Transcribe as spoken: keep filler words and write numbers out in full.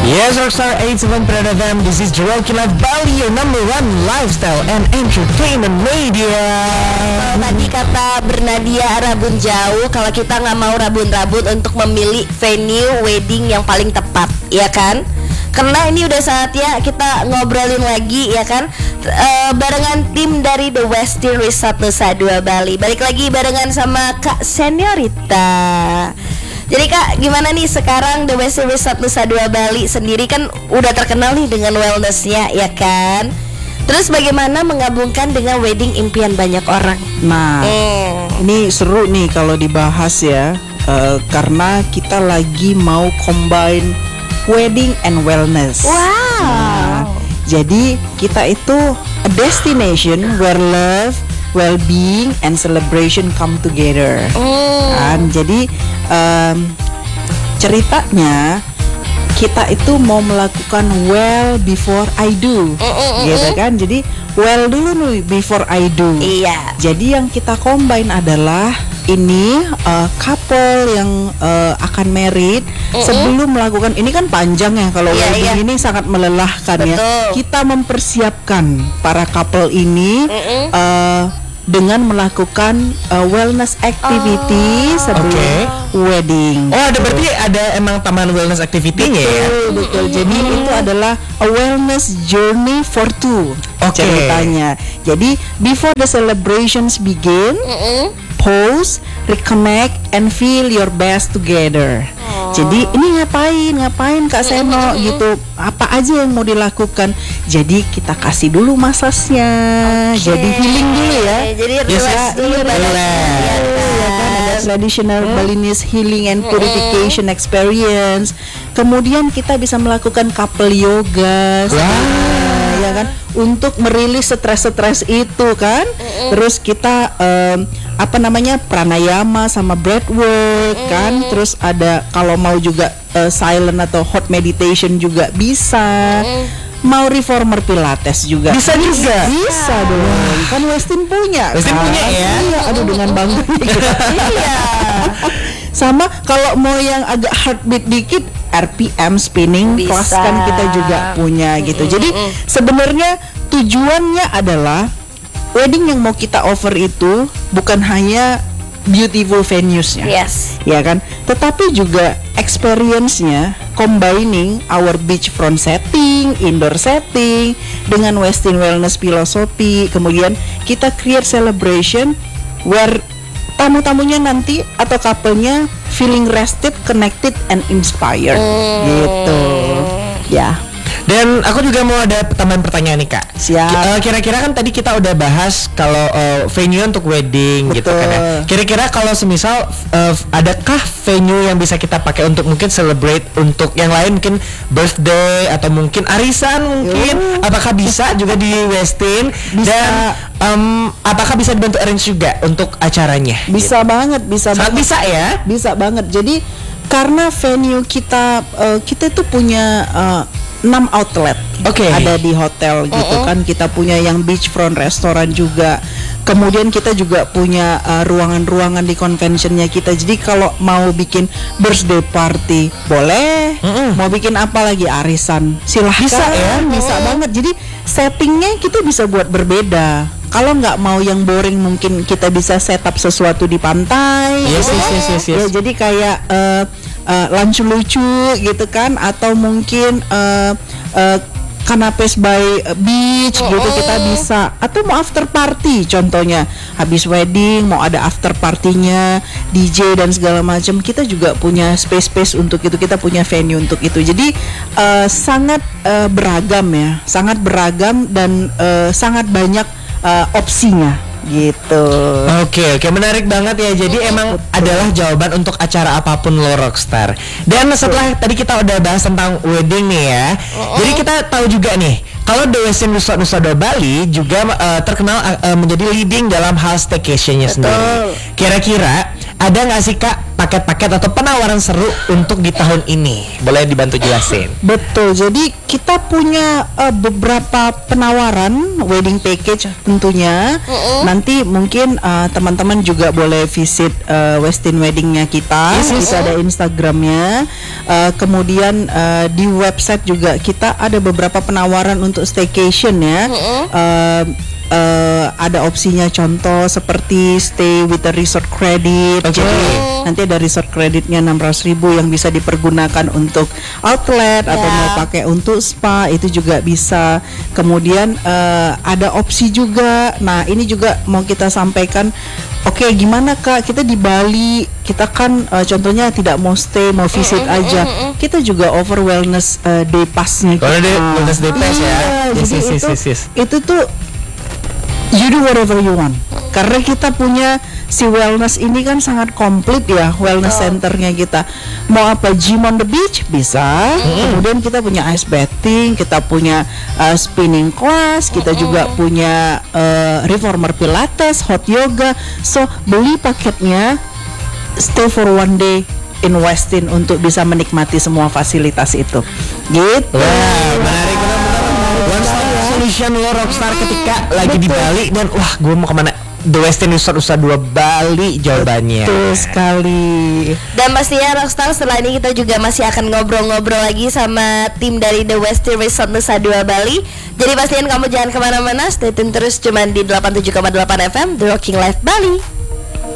Yes, Rockstar eighty seven Prada F M. This is Jerome Live Bali, your number one lifestyle and entertainment media. Tadi kata Bernadia Rabun jauh, kalau kita nggak mau rabun-rabun untuk memilih venue wedding yang paling tepat, ya kan? Karena ini udah saatnya kita ngobrolin lagi, ya kan? E, barengan tim dari The Westin Resort Nusa Dua Bali. Balik lagi barengan sama Kak Seniorita. Jadi Kak, gimana nih sekarang The Westin Resort Nusa Dua Bali sendiri kan udah terkenal nih dengan wellnessnya, ya kan? Terus bagaimana menggabungkan dengan wedding impian banyak orang? Nah, hmm. ini seru nih kalau dibahas ya, uh, karena kita lagi mau combine wedding and wellness. Wow. Nah, jadi kita itu a destination where love, well-being, and celebration come together. Mm. Kan? Jadi um, ceritanya kita itu mau melakukan well before I do, Mm-mm-mm. gitu kan? Jadi well dulu nih before I do. Iya. Jadi yang kita combine adalah ini uh, couple yang uh, akan married Mm-mm. sebelum melakukan ini kan panjang ya kalau Iya, wedding iya. ini sangat melelahkan. Betul. Ya. Kita mempersiapkan para couple ini uh, dengan melakukan uh, wellness activity Oh. sebelum Oke. wedding. Oh, ada berarti ada emang taman wellness activity-nya ya? Betul, betul. Jadi itu adalah a wellness journey for two. Oke. Ceritanya. Jadi before the celebrations begin, Mm-mm. pause, reconnect, and feel your best together. Oh. Jadi ini ngapain, ngapain Kak Seno gitu? Apa aja yang mau dilakukan? Jadi kita kasih dulu masasnya. Oke. Jadi healing dulu ya. Jadi Yes, relax ya. dulu Relax. badannya, ya Ya kan, ada kan? traditional Balinese healing and purification experience. Kemudian kita bisa melakukan couple yoga, Wow. ya kan, untuk merilis stres-stres itu kan. Terus kita em, apa namanya pranayama sama breathwork kan. Terus ada kalau mau juga eh, silent atau hot meditation juga bisa. Mau reformer pilates juga Bisa juga? Bisa dong. Kan Westin punya. Westin kan? punya ya? Iya, aduh dengan bangga. Iya. Sama kalau mau yang agak heartbeat dikit, R P M spinning Bisa. class kan kita juga punya gitu. Jadi sebenarnya tujuannya adalah wedding yang mau kita offer itu bukan hanya beautiful venues-nya. Yes. Ya kan? Tetapi juga experience-nya combining our beachfront setting, indoor setting dengan Westin Wellness philosophy. Kemudian kita create celebration where tamu-tamunya nanti atau couple-nya feeling rested, connected, and inspired. Gitu. Ya. Dan aku juga mau ada tambahan pertanyaan nih Kak. Siap. Ki- eh, Kira-kira kan tadi kita udah bahas kalau eh, venue untuk wedding gitu kan ya. Betul. Kira-kira kalau semisal eh, adakah venue yang bisa kita pakai untuk mungkin celebrate untuk yang lain, mungkin birthday atau mungkin arisan mungkin, Yuh. apakah bisa juga di Westin? Bisa. Dan em, apakah bisa dibantu arrange juga untuk acaranya? Bisa banget, bisa Sangat banget. bisa ya. Bisa banget. Jadi karena venue kita uh, kita itu punya uh, enam outlet. Oke. Ada di hotel gitu kan. Kita punya yang beachfront restoran juga. Kemudian kita juga punya uh, ruangan-ruangan di conventionnya kita. Jadi kalau mau bikin birthday party boleh. Mm-mm. Mau bikin apa lagi arisan silahkan. Bisa ya? Bisa banget. Jadi settingnya kita bisa buat berbeda. Kalau nggak mau yang boring mungkin kita bisa setup sesuatu di pantai. Yes, gitu yes, kan. yes, yes, yes. Ya, jadi kayak uh, uh, lunch lucu gitu kan, atau mungkin uh, uh, canapes by beach gitu kita bisa, atau mau after party contohnya habis wedding mau ada after partinya D J dan segala macam, kita juga punya space-space untuk itu, kita punya venue untuk itu. Jadi uh, sangat uh, beragam ya, sangat beragam dan uh, sangat banyak uh, opsinya gitu. Oke oke menarik banget ya. Jadi emang adalah jawaban untuk acara apapun lo Rockstar. Dan setelah tadi kita udah bahas tentang wedding nih ya. Jadi kita tahu juga nih kalau The Westin Resort Nusa Dua Bali juga uh, terkenal uh, menjadi leading dalam hal staycation-nya sendiri. Kira-kira ada nggak sih Kak paket-paket atau penawaran seru untuk di tahun ini? Boleh dibantu jelasin? Betul. Jadi kita punya uh, beberapa penawaran wedding package tentunya. Mm-mm. Nanti mungkin uh, teman-teman juga boleh visit uh, Westin Weddingnya kita. Yes, yes. Kita ada Instagramnya. Uh, kemudian uh, di website juga kita ada beberapa penawaran untuk staycation ya. Uh, uh, ada opsinya contoh seperti stay with a resort credit. Oke. Jadi nanti ada resort creditnya enam ratus ribu yang bisa dipergunakan untuk outlet atau Ya. mau pakai untuk spa, itu juga bisa. Kemudian uh, ada opsi juga. Nah, ini juga mau kita sampaikan. Oke, gimana Kak? Kita di Bali, kita kan uh, contohnya tidak mau stay, mau visit aja. Kita juga over wellness uh, day pass-nya Kalau kita. ada wellness day pass ya. Iya, Yes, jadi yes, yes, itu, yes, yes. itu tuh you do whatever you want. Karena kita punya si wellness ini kan sangat komplit ya, wellness centernya kita. Mau apa, gym on the beach bisa. Kemudian kita punya ice bathing, kita punya uh, spinning class, kita juga punya uh, reformer pilates, hot yoga. So beli paketnya, stay for one day in Westin untuk bisa menikmati semua fasilitas itu. Gitu. Wah, menarik benar-benar. One stop solution lo Rockstar ketika lagi di Bali dan wah, gue mau kemana? The Westin Resort Nusa Dua Bali jawabannya. Betul sekali. Dan pastinya Rockstar setelah ini kita juga masih akan ngobrol-ngobrol lagi sama tim dari The Westin Resort Nusa Dua Bali. Jadi pastiin kamu jangan kemana-mana, stay tune terus cuman di delapan puluh tujuh koma delapan F M The Rocking Life Bali.